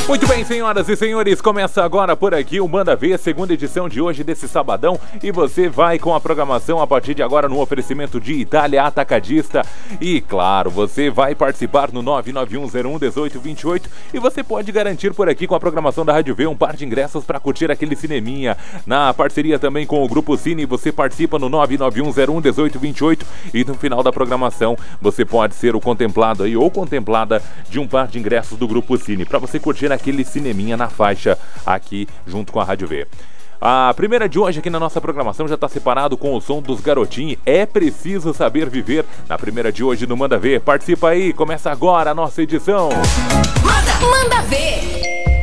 Muito bem, senhoras e senhores, começa agora por aqui o Manda Ver, segunda edição de hoje desse sabadão, e você vai com a programação a partir de agora no oferecimento de Itália Atacadista. E claro, você vai participar no 991011828 e você pode garantir por aqui com a programação da Rádio V um par de ingressos para curtir aquele cineminha. Na parceria também com o Grupo Cine, você participa no 991011828 e no final da programação você pode ser o contemplado aí ou contemplada de um par de ingressos do Grupo Cine para você curtir aquele cineminha na faixa aqui junto com a Rádio V. A primeira de hoje aqui na nossa programação já está separado com o som dos Garotinhos. É preciso saber viver. Na primeira de hoje no Manda Ver. Participa aí, começa agora a nossa edição. Manda Ver.